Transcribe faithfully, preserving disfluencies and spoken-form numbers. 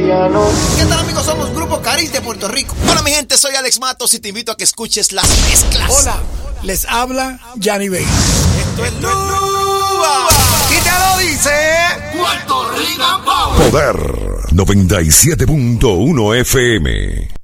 cristiano. ¿Qué tal, amigos? Somos Grupo Cariz de Puerto Rico. Hola, mi gente, soy Alex Matos y te invito a que escuches las mezclas. Hola, les habla Gianni Vega. Esto es Luba. Y te lo dice Puerto Rican Power. Poder noventa y siete punto uno F M.